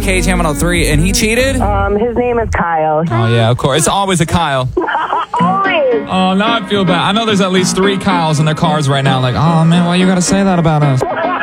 KH-103, and he cheated? His name is Kyle. Oh, yeah, of course. It's always a Kyle. Always. Oh, now I feel bad. I know there's at least 3 Kyles in their cars right now. Like, oh, man, why you got to say that about us?